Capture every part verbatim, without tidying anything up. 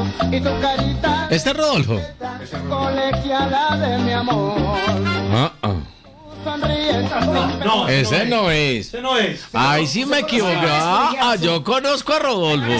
Y tu carita. ¿Este es Rodolfo? Colegiala de mi amor. Ah, ah. No, Ese no es. Ese no es. Ay, sí me equivoqué. Ah, yo conozco a Rodolfo.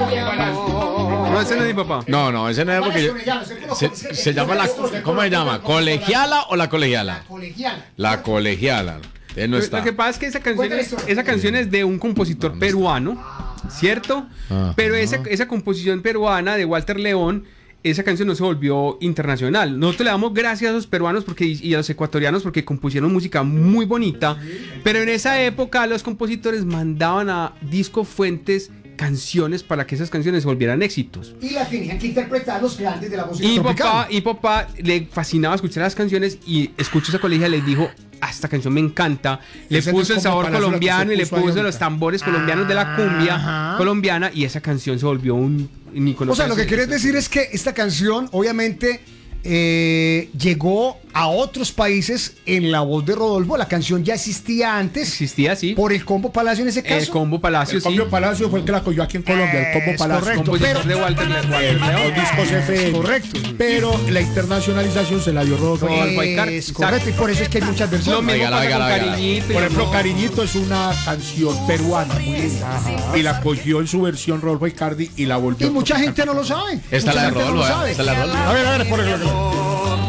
No, ese no es mi papá. No, no, ese no es porque yo... Se, se llama la... ¿Cómo se llama? ¿Colegiala o la colegiala? Colegiala. La colegiala. Él no está. Lo que pasa es que esa canción es, esa canción es de un compositor peruano, ¿cierto? Ah. Pero esa, esa composición peruana de Walter León, esa canción no se volvió internacional. Nosotros le damos gracias a los peruanos porque, y a los ecuatorianos porque compusieron música muy bonita. Pero en esa época los compositores mandaban a Disco Fuentes canciones para que esas canciones se volvieran éxitos. Y las tenían que interpretar los grandes de la música Y tropical. papá, y papá le fascinaba escuchar las canciones y escuchó esa colegia y le dijo, ah, esta canción me encanta. Le Ese no puso es el como sabor Palacio colombiano que y le se puso ahí puso ahorita. los tambores colombianos de la cumbia Ajá. colombiana y esa canción se volvió un, un ícono. O sea, lo que querés decir es que esta canción, obviamente, eh, llegó a otros países en la voz de Rodolfo. La canción ya existía antes. Existía así. Por el Combo Palacio en ese caso. El Combo Palacio, El sí. Combo Palacio fue el que la cogió aquí en Colombia, el Combo Es Palacio. correcto. Compositor pero- de Walter, Walter El- León. los discos F M. Correcto. Pero la internacionalización se la dio Rodolfo. Rodolfo Aicar, Es exacto. correcto. Y por eso es que hay muchas Lo versiones. mismo Oígala, pasa oígala, con oígala. Cariñito. y Por ejemplo, lo- Cariñito es una canción peruana muy linda. Y la cogió en su versión Rodolfo Icardi y la volvió Y mucha a gente no lo sabe. Esta es Mucha la de gente no lo Rodolfo, sabe. ¿eh? Esta es la de Rodolfo. A ver, a ver, por ejemplo.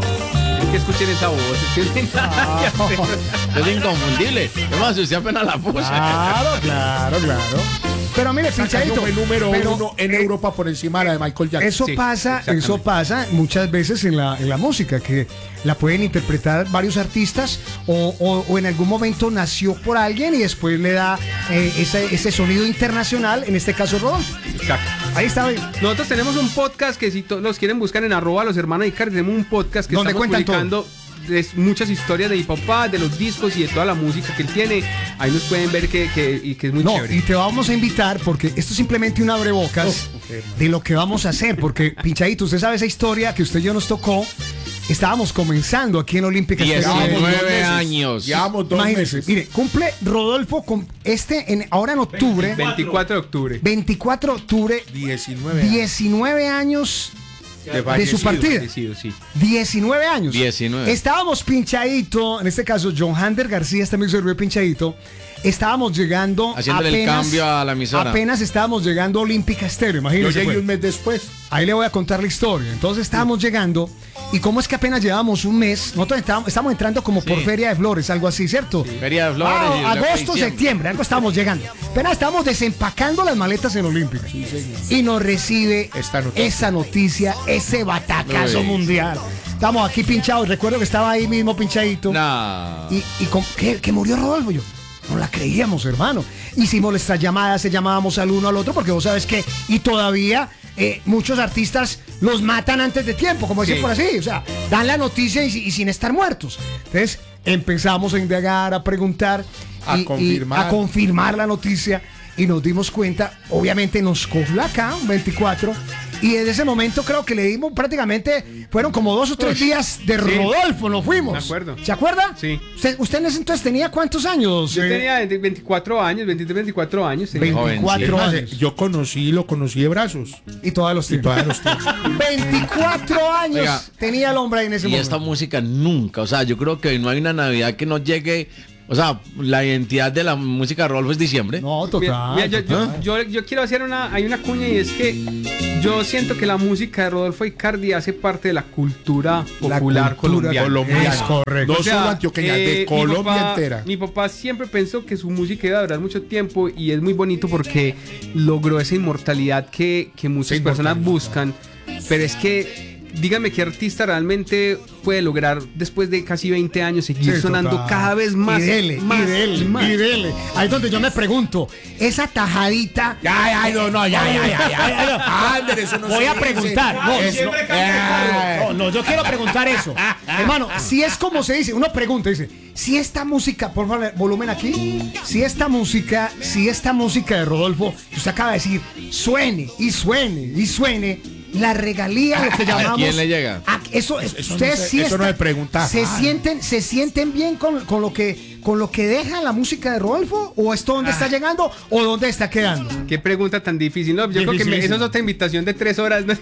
Es que escuchen esa voz. Es que no hay nada que hacer. Es inconfundible. Además, si usted apenas la puse. Claro, claro, claro. Pero mire, Esa canción pinchadito. fue número pero, uno en eh, Europa por encima de la de Michael Jackson. Eso Sí, pasa, exactamente. eso pasa muchas veces en la, en la música, que la pueden interpretar varios artistas o, o- o en algún momento nació por alguien y después le da eh, ese, ese sonido internacional, en este caso Rodolfo. Exacto. Ahí está. Nosotros tenemos un podcast que si to- los quieren buscar en arroba los hermanos Icar, tenemos un podcast que Donde estamos cuentan publicando es muchas historias de mi papá, de los discos y de toda la música que él tiene. Ahí nos pueden ver que, que, y que es muy No, chévere. y te vamos a invitar porque esto es simplemente un abrebocas de lo que vamos a hacer, porque pinchadito, usted sabe esa historia que usted y yo nos tocó. Estábamos comenzando aquí en Olímpica Estéreo. diecinueve años. Llevamos dos Imagínese, meses. mire, cumple Rodolfo con este en, ahora en octubre, veinticuatro de octubre. veinticuatro de octubre, diecinueve años diecinueve años de de su fallecido. partida. Fallecido, sí. diecinueve años. diecinueve. Estábamos pinchadito, en este caso John Hander García, este amigo se pinchadito. Estábamos llegando Haciéndole el apenas- cambio a la emisora. Apenas estábamos llegando a Olímpica Estéreo, Yo imagínense. llegué pues. un mes después. Ahí le voy a contar la historia. Entonces estábamos llegando y cómo es que apenas llevamos un mes, nosotros estábamos, estamos entrando como por Sí. Feria de Flores, algo así, ¿cierto? Feria de Flores. Ah, y luego agosto, diciembre. septiembre, algo estábamos llegando. Apenas estábamos desempacando las maletas en Olímpica. Y nos recibe Esta noticia. esa noticia, ese batacazo Uy. mundial. Estamos aquí pinchados, recuerdo que estaba ahí mismo pinchadito. No. Y, y con- ¿qué, que murió Rodolfo. Yo no la creíamos, hermano. Hicimos nuestras llamadas, se llamábamos al uno al otro, porque vos sabes que, y todavía eh, muchos artistas los matan antes de tiempo, como decir Sí. por así. O sea, dan la noticia y, y sin estar muertos. Entonces empezamos a indagar, a preguntar, A y- y confirmar. a confirmar la noticia. Y nos dimos cuenta, obviamente nos cogió acá, un veinticuatro. Y desde ese momento creo que le dimos prácticamente, fueron como dos o tres días de Rodolfo, nos fuimos. Me acuerdo. ¿Se acuerda? Sí. ¿Usted, usted en ese entonces tenía cuántos años? Yo eh? tenía de veinticuatro años, veintitrés, veinticuatro años. tenía. veinticuatro Es más, años. yo conocí, lo conocí de brazos. Y todavía los Y tiene. todavía los tengo. veinticuatro años Oiga, tenía el hombre ahí en ese Y momento. esta música nunca, o sea, yo creo que no hay una Navidad que no llegue, o sea, la identidad de la música de Rodolfo es diciembre. No, Mira, total. mira, yo, yo, total. yo- yo quiero hacer una, hay una cuña y es que yo siento que la música de Rodolfo Icardi hace parte de la cultura La popular cultura colombiana. colombiana. Es correcto. No O sea, solo antioqueña, de eh, Colombia mi papá, entera. Mi papá siempre pensó que su música iba a durar mucho tiempo y es muy bonito porque logró esa inmortalidad que, que muchas Esa personas inmortalidad. buscan. Pero es que, dígame qué artista realmente puede lograr después de casi veinte años seguir Sí, sonando total. cada vez más. Y dele, más, y dele, más. y dele. Ahí es donde yo me pregunto, esa tajadita. Ya, ya, no, no, ya, ya, ya, ya, ya. Ander, eso no Voy se a dice. preguntar. No, Eso- no, Eh, no, no, yo quiero preguntar eso. Hermano, si es como se dice, uno pregunta, dice, si esta música, por favor, volumen aquí, si esta música, si esta música de Rodolfo, que usted acaba de decir, suene y suene y suene, la regalía, lo que llamamos. quién le llega? a- eso, es- Eso no ustedes se- sí eso no están- es preguntar. Se Ah. sienten, se sienten bien con, con lo que, con lo que deja la música de Rodolfo? ¿O esto dónde está llegando o dónde está quedando? Qué pregunta tan difícil. No, yo creo que me- eso es otra invitación de tres horas. ¿no?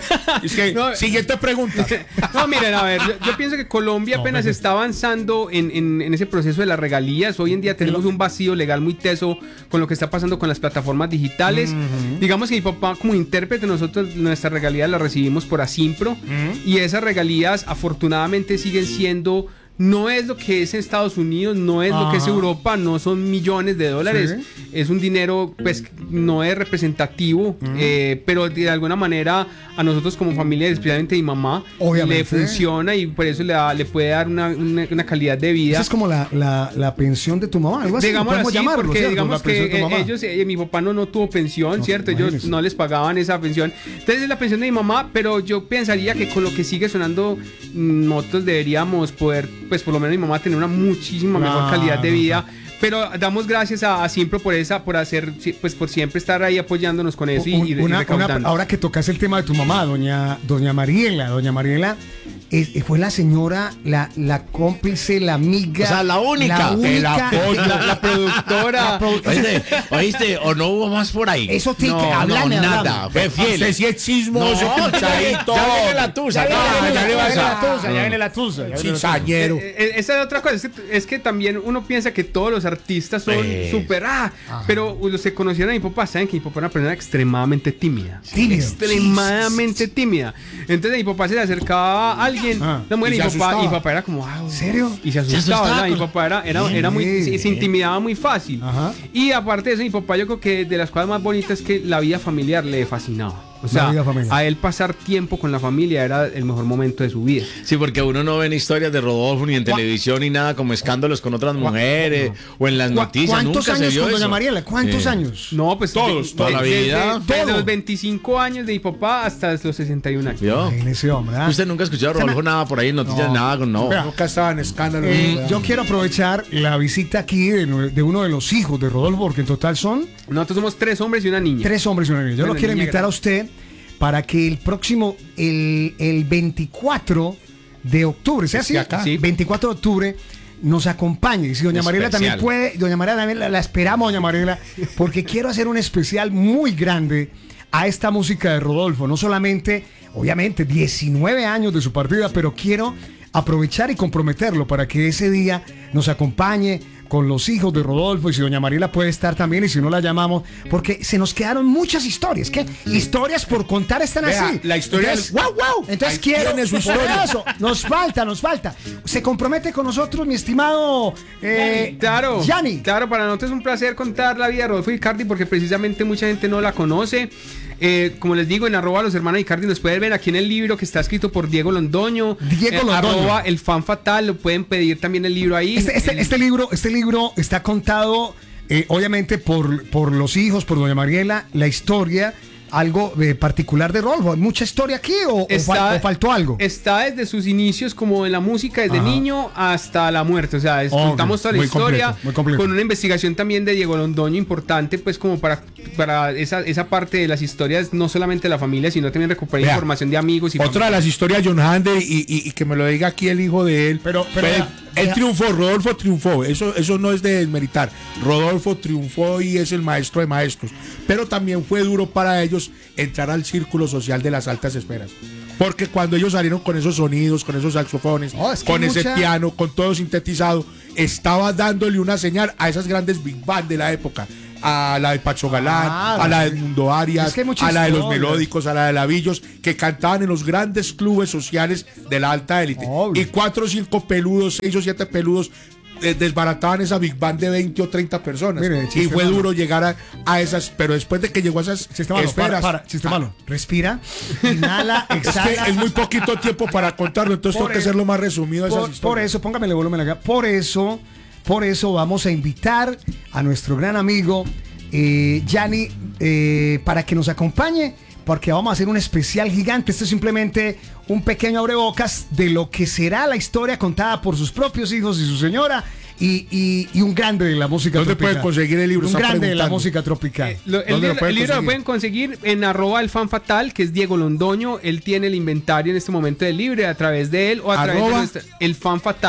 Es que, No, siguiente pregunta. No, miren, a ver, yo, yo pienso que Colombia apenas está avanzando en, en- en ese proceso de las regalías. Hoy en día tenemos un vacío legal muy teso con lo que está pasando con las plataformas digitales. Digamos que mi papá, como intérprete, nosotros nuestras regalías las recibimos por Asimpro y esas regalías afortunadamente siguen siendo... No es lo que es en Estados Unidos, no es lo que es Ajá. Europa, no son millones de dólares. Sí. Es un dinero, pues, no es representativo, eh, pero de alguna manera a nosotros como familia, especialmente mi mamá, Obviamente. le funciona y por eso le, da- le puede dar una, una- una calidad de vida. Esa es como la, la, la pensión de tu mamá, algo así. Digamos podemos así, llamarlo, porque ¿cierto? digamos La pensión que de tu eh, mamá. ellos, eh, mi papá no, no tuvo pensión, No, ¿cierto? Ellos imagínese. no les pagaban esa pensión. Entonces es la pensión de mi mamá, pero yo pensaría que con lo que sigue sonando, mm, nosotros deberíamos poder, pues por lo menos mi mamá tener una muchísima mejor No, calidad de no, vida. Pero damos gracias a, a Simpro por esa, por hacer, pues por siempre estar ahí apoyándonos con eso y, Un- y- y una- una- recaudando. ahora que tocas el tema de tu mamá, doña, doña Mariela, doña Mariela es- fue la señora, la, la cómplice, la amiga. O sea, la única. La única. El apoyo, la, la productora. La produ- ¿Oíste? ¿Oíste? ¿O no hubo más por ahí? Eso te- no, que- no, háblame, nada. háblame. Fue No fiel. sé si es chismoso, No, ya pinchadito. viene- ya viene la tusa. Ya no, viene ya la le vas a- tusa, ya viene la tusa, ya viene la tusa. Cizañero. Eh, eh, esa es otra cosa, es que, es que también uno piensa que todos los artistas son Pues. súper, ah, pero los que conocieron a mi papá saben que mi papá era una persona extremadamente tímida. Tímido. Extremadamente tímida. Entonces mi papá se le acercaba a alguien, Ah. una mujer, Y y, se mi papá, asustaba. y mi papá era como, ah, ¿En serio? y se asustaba, asustaba ¿verdad? Mi con- papá era, era, era muy, Sí. se, se intimidaba muy fácil. Ajá. Y aparte de eso, mi papá yo creo que de las cosas más bonitas es que la vida familiar le fascinaba. O La sea, vida familiar. a él pasar tiempo con la familia era el mejor momento de su vida. Sí, porque uno no ve ni historias de Rodolfo ni en televisión ni nada como escándalos con otras mujeres o en las ¿Cu- noticias. ¿Cuántos Nunca se años vio con doña eso. Mariela? ¿Cuántos Sí. años? No, pues Todos, de- toda la de- vida. de- Desde Todo. los veinticinco años de mi papá hasta los sesenta y un años. ¿Vio? Imagínese, hombre, ¿ah? Usted nunca ha escuchado a Rodolfo nada por ahí en noticias, No. nada con no. Vea. Nunca estaba en escándalo. Eh, yo quiero aprovechar la visita aquí de, nue- de uno de los hijos de Rodolfo, porque en total son Nosotros somos tres hombres y una niña. tres hombres y una niña. Yo Una lo quiero niña invitar a grande. usted para que el próximo, el, el veinticuatro de octubre, ¿sea así? Sí, acá. Sí. veinticuatro de octubre nos acompañe. Y si doña Mariela también Especial. puede, doña Mariela también la, la esperamos, doña Mariela, porque quiero hacer un especial muy grande a esta música de Rodolfo. No solamente, obviamente, diecinueve años de su partida, pero quiero aprovechar y comprometerlo para que ese día nos acompañe con los hijos de Rodolfo, y si doña Mariela puede estar también, y si no la llamamos, porque se nos quedaron muchas historias, que historias por contar están Vea, así. la historia Entonces, del- wow, wow. Entonces Ahí quiero tiene su por historia. eso, nos falta, nos falta. Se compromete con nosotros, mi estimado eh, Claro, Yanni. claro, para nosotros es un placer contar la vida de Rodolfo Icardi porque precisamente mucha gente no la conoce. Eh, como les digo, en arroba los hermanos Icardi nos pueden ver aquí en el libro que está escrito por Diego Londoño. Diego Eh, Londoño. Arroba el fan fatal, lo pueden pedir también el libro ahí. Este, este, El- este libro, este libro está contado, eh, obviamente, por, por los hijos, por doña Mariela, la historia, algo eh, particular de Rodolfo. ¿Hay mucha historia aquí o, o fal- o faltó algo? Está desde sus inicios como en la música, desde Ajá. niño hasta la muerte. O sea, es- Ok, contamos toda la muy historia completo, muy completo. con una investigación también de Diego Londoño importante, pues como para, para esa, esa parte de las historias, no solamente de la familia, sino también recuperar Vea, información de amigos y Otra de las historias de John Hander y, y- y que me lo diga aquí el hijo de él. Pero- pero Fue- vea, él vea. triunfó, Rodolfo triunfó. Eso, eso no es de desmeritar. Rodolfo triunfó y es el maestro de maestros. Pero también fue duro para ellos entrar al círculo social de las altas esferas. Porque cuando ellos salieron con esos sonidos, con esos saxofones, Oh, es que con hay ese mucha- piano, con todo sintetizado, estaba dándole una señal a esas grandes big band de la época. A la de Pacho Galán, Claro. a la de Mundo Arias, Es que hay muchas a la de los historias. melódicos, a la de Lavillos, que cantaban en los grandes clubes sociales de la alta élite. Obvio. Y cuatro o cinco peludos, seis o siete peludos, eh, desbarataban esa big band de veinte o treinta personas. Mire, y chiste fue malo. duro llegar a, a esas, pero después de que llegó a esas Chiste malo, esferas, para, para, chiste malo. Respira, inhala, es exhala. que es muy poquito tiempo para contarlo, entonces Por tengo que eso- hacerlo más resumido a esas Por, historias. por eso, póngamele volumen acá. Por eso, por eso vamos a invitar a nuestro gran amigo eh, Yanni eh, para que nos acompañe, porque vamos a hacer un especial gigante. Esto es simplemente un pequeño abrebocas de lo que será la historia contada por sus propios hijos y su señora. Y, y- y un grande de la música ¿Dónde tropical. pueden conseguir el libro? Un Están grande de la preguntando. música tropical. Eh, lo- el, ¿Dónde lo libro- pueden el libro lo conseguir? pueden conseguir en arroba el fan fatal, que es Diego Londoño. Él tiene el inventario en este momento del libro, a través de él o a través de Arroba. nuestra, el fan fatal.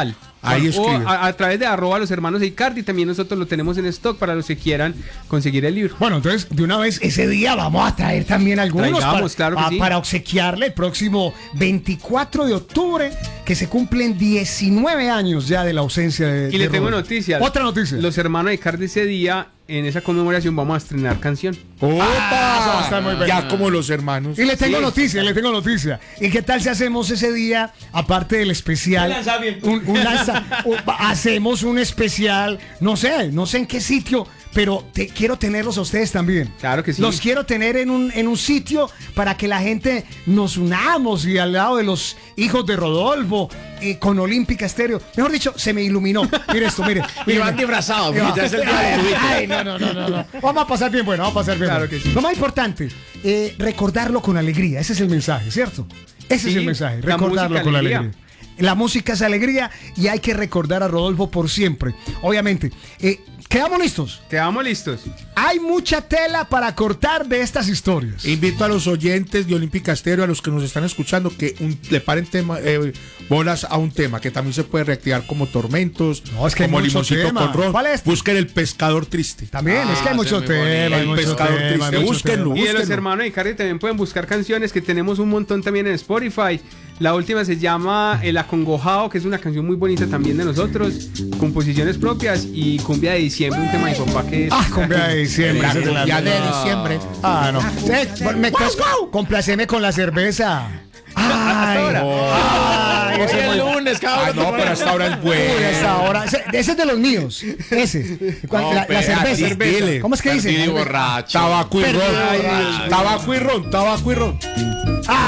Ahí O escriben. a, a través de arroba los hermanos Icardi, también nosotros lo tenemos en stock para los que quieran conseguir el libro. Bueno, entonces, de una vez, ese día vamos a traer también algunos Traigamos, para, claro que pa- sí. para obsequiarle el próximo veinticuatro de octubre, que se cumplen diecinueve años ya de la ausencia de Y le de tengo Rodolfo. noticias. Otra noticia. Los hermanos Icardi ese día, en esa conmemoración, vamos a estrenar canción. ¡Opa! Ah, eso va a estar muy bueno. Ya como los hermanos. Y le tengo Sí. noticia, le tengo noticia. ¿Y qué tal si hacemos ese día, aparte del especial, Un lanzamiento. un, un lanza- un- hacemos un especial, no sé, no sé en qué sitio, pero te, quiero tenerlos a ustedes también. Claro que sí. Los quiero tener en un, en un sitio para que la gente nos unamos y al lado de los hijos de Rodolfo, eh, con Olímpica Estéreo. Mejor dicho, se me iluminó. Mire esto, mire. Y mire, van mire. disfrazados, Ya. porque ya es el día de Twitter. Ay, no, no, no, no, no. Vamos a pasar bien bueno, vamos a pasar bien Claro bueno. que sí. Lo más importante, eh, recordarlo con alegría. Ese es el mensaje, ¿cierto? Ese es Sí, el mensaje, la recordarlo música, con la alegría. alegría. La música es alegría y hay que recordar a Rodolfo por siempre. Obviamente, eh, quedamos listos. Quedamos listos. Hay mucha tela para cortar de estas historias. Invito a los oyentes de Olímpica Estéreo, a los que nos están escuchando, que un- le paren tema, eh, bolas a un tema que también se puede reactivar como Tormentos, No, es que hay como mucho Limoncito tema. con Ron. ¿Cuál es? Busquen El Pescador Triste. También, es que hay Ah, mucho ese es muy bonito. tema. hay El mucho pescador tema, hay triste, mucho búsquenlo. tema. Y de los Búsquenlo. hermanos Icardi también pueden buscar canciones, que tenemos un montón también en Spotify. La última se llama El Acongojado, que es una canción muy bonita también de nosotros, composiciones propias, y Cumbia de Diciembre, un tema de mi papá que es... Ah, cumbia de diciembre. La esa es de la- cumbia de diciembre. Ah, no. Eh, me complaceme con la cerveza. Ay, ahora. ay, ese Hoy es el muy- lunes, Ah, cabrón. no, pero hasta ahora es Uy, hasta bueno. ahora. Ese, ese es de los míos. Ese. Cuan- No, la, la pero cerveza. así, dile. ¿Cómo es que dice? Perdido y borracho. Tabaco y Perdido ron. y borracho. Tabaco y ron, tabaco y ron.